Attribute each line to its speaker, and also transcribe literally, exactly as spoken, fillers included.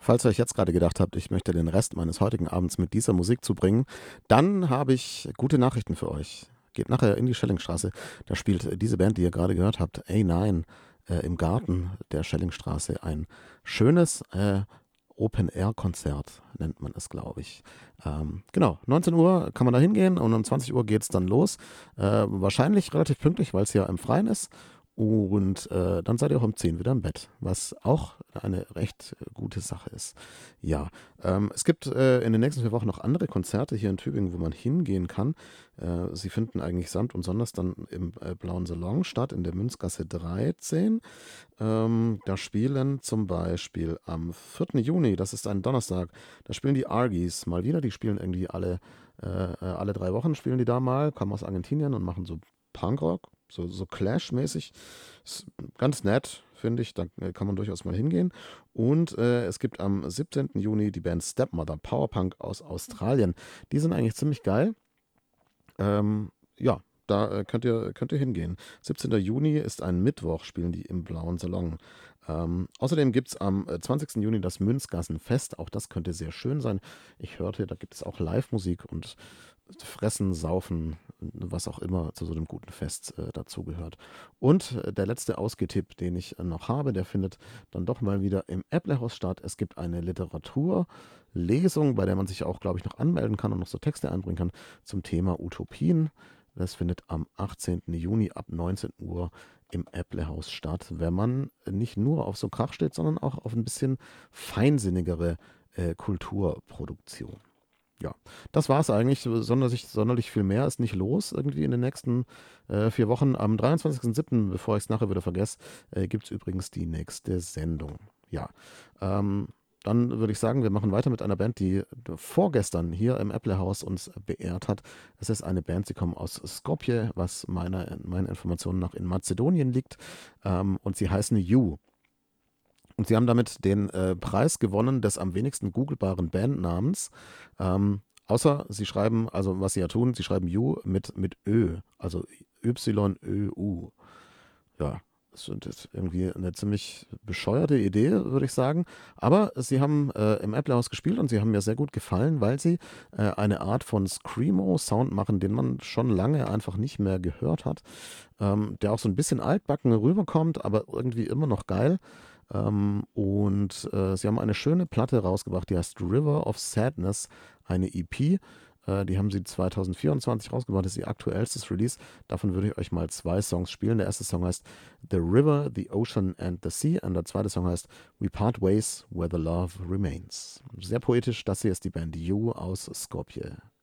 Speaker 1: Falls ihr euch jetzt gerade gedacht habt, ich möchte den Rest meines heutigen Abends mit dieser Musik zubringen, dann habe ich gute Nachrichten für euch. Geht nachher in die Schellingstraße. Da spielt diese Band, die ihr gerade gehört habt, A neun, äh, im Garten der Schellingstraße. Ein schönes äh, Open-Air-Konzert nennt man es, glaube ich. Ähm, genau, neunzehn Uhr kann man da hingehen und um zwanzig Uhr geht es dann los. Äh, wahrscheinlich relativ pünktlich, weil es ja im Freien ist. Und äh, dann seid ihr auch um zehn wieder im Bett, was auch eine recht äh, gute Sache ist. Ja, ähm, es gibt äh, in den nächsten vier Wochen noch andere Konzerte hier in Tübingen, wo man hingehen kann. Äh, sie finden eigentlich samt und sonders dann im äh, Blauen Salon statt, in der Münzgasse dreizehn. Ähm, da spielen zum Beispiel am vierten Juni, das ist ein Donnerstag, da spielen die Argies mal wieder. Die spielen irgendwie alle, äh, äh, alle drei Wochen spielen die da mal, kommen aus Argentinien und machen so Punkrock, so, so Clash-mäßig. Ist ganz nett, finde ich. Da äh, kann man durchaus mal hingehen. Und äh, es gibt am siebzehnten Juni die Band Stepmother, Powerpunk aus Australien. Die sind eigentlich ziemlich geil. Ähm, ja, da äh, könnt ihr, könnt ihr hingehen. siebzehnten Juni ist ein Mittwoch, spielen die im Blauen Salon. Ähm, außerdem gibt es am äh, zwanzigsten Juni das Münzgassenfest. Auch das könnte sehr schön sein. Ich hörte, da gibt es auch Live-Musik und Fressen, Saufen, was auch immer zu so einem guten Fest äh, dazugehört. Und äh, der letzte Ausgehtipp, den ich äh, noch habe, der findet dann doch mal wieder im Äpplehaus statt. Es gibt eine Literaturlesung, bei der man sich auch, glaube ich, noch anmelden kann und noch so Texte einbringen kann zum Thema Utopien. Das findet am achtzehnten Juni ab neunzehn Uhr im Äpplehaus statt, wenn man nicht nur auf so Krach steht, sondern auch auf ein bisschen feinsinnigere äh, Kulturproduktion. Ja, das war es eigentlich. Sonderlich, sonderlich viel mehr ist nicht los irgendwie in den nächsten äh, vier Wochen. Am dreiundzwanzigsten siebten, bevor ich es nachher wieder vergesse, äh, gibt es übrigens die nächste Sendung. Ja, ähm, dann würde ich sagen, wir machen weiter mit einer Band, die vorgestern hier im Äpplehaus uns beehrt hat. Es ist eine Band, sie kommen aus Skopje, was meiner, meinen Informationen nach in Mazedonien liegt. Ähm, und sie heißen You. Und sie haben damit den äh, Preis gewonnen des am wenigsten googelbaren Bandnamens. Ähm, außer sie schreiben, also was sie ja tun, sie schreiben You mit, mit Ö, also Y-Ö-U. Ja, das ist irgendwie eine ziemlich bescheuerte Idee, würde ich sagen. Aber sie haben äh, im Äpplehaus gespielt und sie haben mir sehr gut gefallen, weil sie äh, eine Art von Screamo-Sound machen, den man schon lange einfach nicht mehr gehört hat. Ähm, der auch so ein bisschen altbacken rüberkommt, aber irgendwie immer noch geil. Ähm, und äh, sie haben eine schöne Platte rausgebracht, die heißt River of Sadness, eine E P. Äh, die haben sie zwanzig vierundzwanzig rausgebracht, das ist ihr aktuellstes Release. Davon würde ich euch mal zwei Songs spielen. Der erste Song heißt The River, the Ocean and the Sea und der zweite Song heißt We Part Ways Where the Love Remains. Sehr poetisch, das hier ist die Band You aus Skopje.